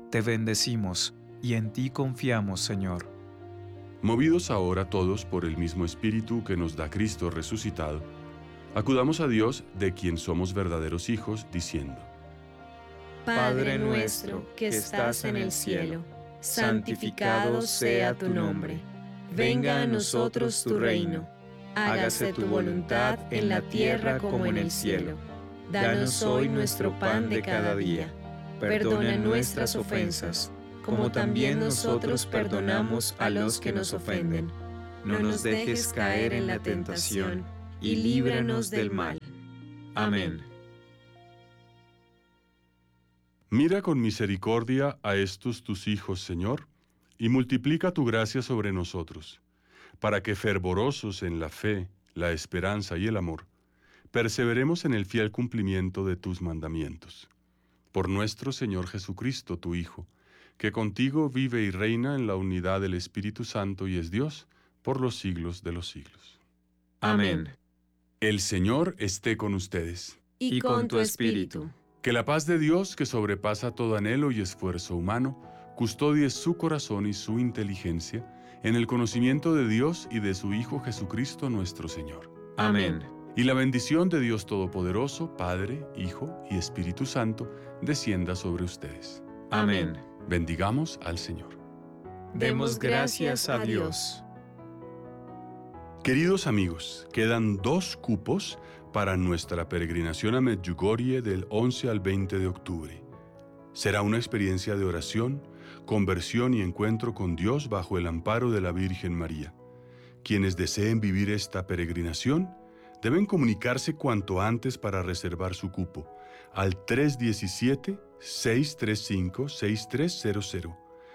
Te bendecimos y en ti confiamos, Señor. Movidos ahora todos por el mismo Espíritu que nos da Cristo resucitado, acudamos a Dios, de quien somos verdaderos hijos, diciendo: Padre nuestro que estás en el cielo, santificado sea tu nombre. Venga a nosotros tu reino. Hágase tu voluntad en la tierra como en el cielo. Danos hoy nuestro pan de cada día. Perdona nuestras ofensas, como también nosotros perdonamos a los que nos ofenden. No nos dejes caer en la tentación, y líbranos del mal. Amén. Mira con misericordia a estos tus hijos, Señor, y multiplica tu gracia sobre nosotros, para que fervorosos en la fe, la esperanza y el amor, perseveremos en el fiel cumplimiento de tus mandamientos. Por nuestro Señor Jesucristo, tu Hijo, que contigo vive y reina en la unidad del Espíritu Santo y es Dios por los siglos de los siglos. Amén. El Señor esté con ustedes. Y con tu espíritu. Que la paz de Dios, que sobrepasa todo anhelo y esfuerzo humano, custodie su corazón y su inteligencia en el conocimiento de Dios y de su Hijo Jesucristo nuestro Señor. Amén. Y la bendición de Dios Todopoderoso, Padre, Hijo y Espíritu Santo, descienda sobre ustedes. Amén. Bendigamos al Señor. Demos gracias a Dios. Queridos amigos, quedan 2 cupos para nuestra peregrinación a Medjugorje del 11 al 20 de octubre. Será una experiencia de oración, conversión y encuentro con Dios bajo el amparo de la Virgen María. Quienes deseen vivir esta peregrinación deben comunicarse cuanto antes para reservar su cupo al 317-635-6300.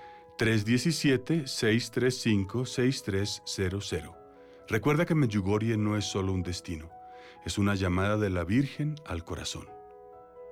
317-635-6300. Recuerda que Medjugorje no es solo un destino, es una llamada de la Virgen al corazón.